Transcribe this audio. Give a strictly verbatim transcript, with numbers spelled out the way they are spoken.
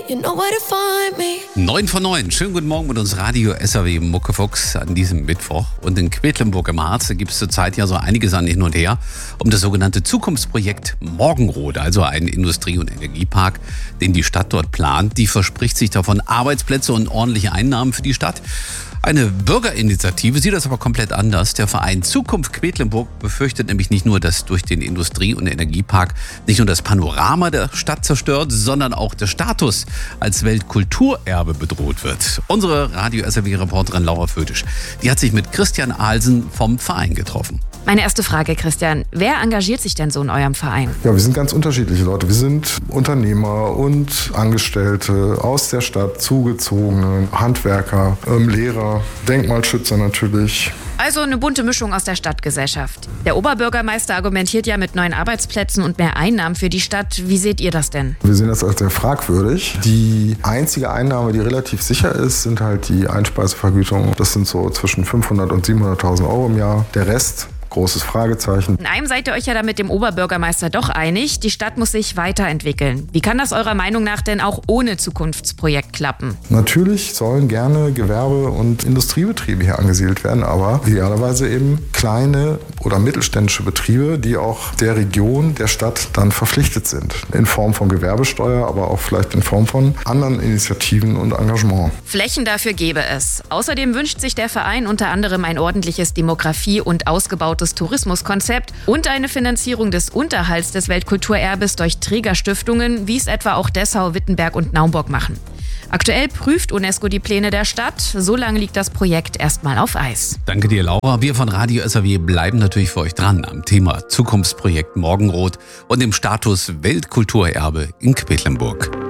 you know where to find me. neun von neun. Schönen guten Morgen mit uns Radio S R W Muckefuchs an diesem Mittwoch. Und in Quedlinburg im Harz gibt es zurzeit ja so einiges an hin und her um das sogenannte Zukunftsprojekt Morgenrot, also ein Industrie- und Energiepark, den die Stadt dort plant. Die verspricht sich davon Arbeitsplätze und ordentliche Einnahmen für die Stadt. Eine Bürgerinitiative sieht das aber komplett anders. Der Verein Zukunft Quedlinburg befürchtet nämlich nicht nur, dass durch den Industrie- und Energiepark nicht nur das Panorama der Stadt zerstört, sondern auch der Status als Weltkulturerbe bedroht wird. Unsere Radio S R W-Reporterin Laura Fötisch, die hat sich mit Christian Ahlsen vom Verein getroffen. Meine erste Frage, Christian. Wer engagiert sich denn so in eurem Verein? Ja, wir sind ganz unterschiedliche Leute. Wir sind Unternehmer und Angestellte aus der Stadt, Zugezogene, Handwerker, ähm, Lehrer, Denkmalschützer natürlich. Also eine bunte Mischung aus der Stadtgesellschaft. Der Oberbürgermeister argumentiert ja mit neuen Arbeitsplätzen und mehr Einnahmen für die Stadt. Wie seht ihr das denn? Wir sehen das als sehr fragwürdig. Die einzige Einnahme, die relativ sicher ist, sind halt die Einspeisevergütung. Das sind so zwischen fünfhundert und siebenhunderttausend Euro im Jahr. Der Rest, großes Fragezeichen. In einem seid ihr euch ja da mit dem Oberbürgermeister doch einig. Die Stadt muss sich weiterentwickeln. Wie kann das eurer Meinung nach denn auch ohne Zukunftsprojekt klappen? Natürlich sollen gerne Gewerbe- und Industriebetriebe hier angesiedelt werden, aber idealerweise eben kleine oder mittelständische Betriebe, die auch der Region, der Stadt dann verpflichtet sind. In Form von Gewerbesteuer, aber auch vielleicht in Form von anderen Initiativen und Engagement. Flächen dafür gäbe es. Außerdem wünscht sich der Verein unter anderem ein ordentliches Demografie- und ausgebautes Tourismuskonzept und eine Finanzierung des Unterhalts des Weltkulturerbes durch Trägerstiftungen, wie es etwa auch Dessau, Wittenberg und Naumburg machen. Aktuell prüft UNESCO die Pläne der Stadt. So lange liegt das Projekt erstmal auf Eis. Danke dir, Laura. Wir von Radio S R W bleiben natürlich für euch dran am Thema Zukunftsprojekt Morgenrot und dem Status Weltkulturerbe in Quedlinburg.